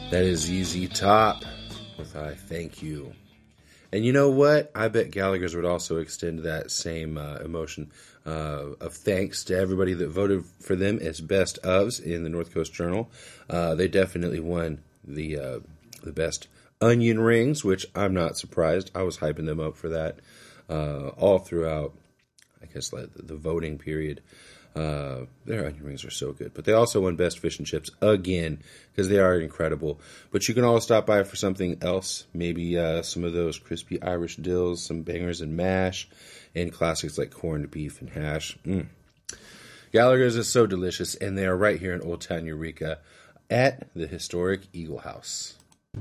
That is ZZ Top with I Thank You. And you know what? I bet Gallagher's would also extend that same emotion of thanks to everybody that voted for them as best ofs in the North Coast Journal. They definitely won the best onion rings, which I'm not surprised. I was hyping them up for that all throughout, I guess, like the voting period. Their onion rings are so good. But they also won Best Fish and Chips again because they are incredible. But you can all stop by for something else. Maybe some of those crispy Irish dills, some bangers and mash, and classics like corned beef and hash. Gallagher's is so delicious, and they are right here in Old Town Eureka at the historic Eagle House.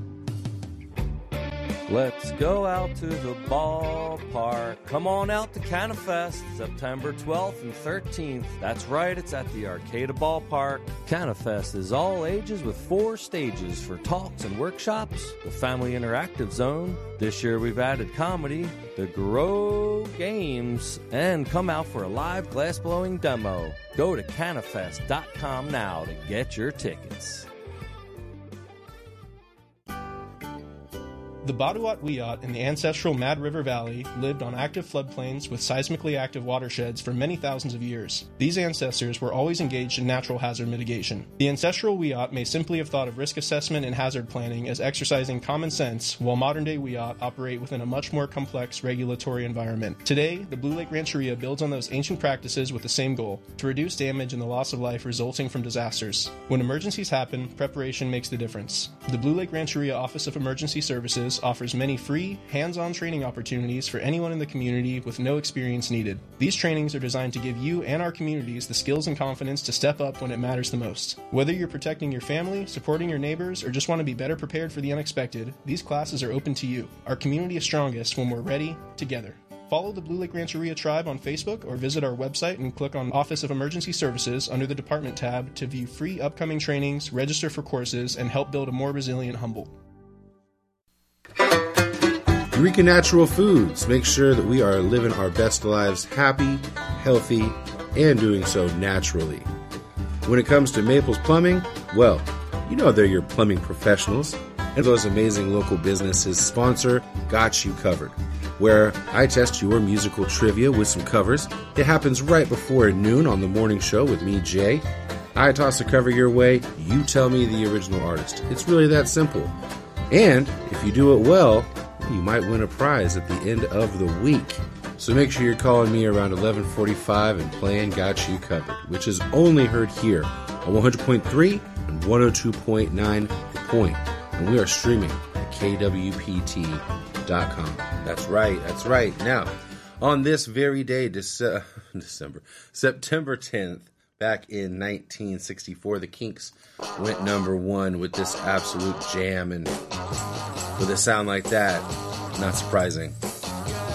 Let's go out to the ballpark. Come on out to CanaFest, September 12th and 13th. That's right, it's at the Arcata Ballpark. CanaFest is all ages with 4 stages for talks and workshops, the Family Interactive Zone. This year we've added comedy, the Grow Games, and come out for a live glass-blowing demo. Go to canafest.com now to get your tickets. The Baduat Wiyot in the ancestral Mad River Valley lived on active floodplains with seismically active watersheds for many thousands of years. These ancestors were always engaged in natural hazard mitigation. The ancestral Wiyot may simply have thought of risk assessment and hazard planning as exercising common sense, while modern-day Wiyot operate within a much more complex regulatory environment. Today, the Blue Lake Rancheria builds on those ancient practices with the same goal: to reduce damage and the loss of life resulting from disasters. When emergencies happen, preparation makes the difference. The Blue Lake Rancheria Office of Emergency Services offers many free, hands-on training opportunities for anyone in the community with no experience needed. These trainings are designed to give you and our communities the skills and confidence to step up when it matters the most. Whether you're protecting your family, supporting your neighbors, or just want to be better prepared for the unexpected, these classes are open to you. Our community is strongest when we're ready, together. Follow the Blue Lake Rancheria Tribe on Facebook or visit our website and click on Office of Emergency Services under the Department tab to view free upcoming trainings, register for courses, and help build a more resilient Humboldt. Eureka Natural Foods. Make sure that we are living our best lives happy, healthy, and doing so naturally. When it comes to Maples Plumbing, well, you know they're your plumbing professionals. And those amazing local businesses sponsor Got You Covered, where I test your musical trivia with some covers. It happens right before noon on the morning show with me, Jay. I toss a cover your way, you tell me the original artist. It's really that simple. And if you do it well, you might win a prize at the end of the week. So make sure you're calling me around 11:45 and playing Got You Covered, which is only heard here on 100.3 and 102.9 The Point. And we are streaming at kwpt.com. That's right. Now, on this very day, September 10th, back in 1964, the Kinks went #1 with this absolute jam, and with a sound like that, not surprising.